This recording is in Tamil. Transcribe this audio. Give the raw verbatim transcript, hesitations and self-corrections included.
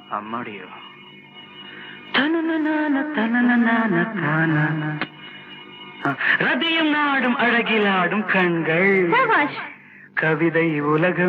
அம்மாடியோ தனனனான தனனனான தானான ரதியும் நாடும் அழகிலாடும் கண்கள் சபாஷ். கவிதை உலகம்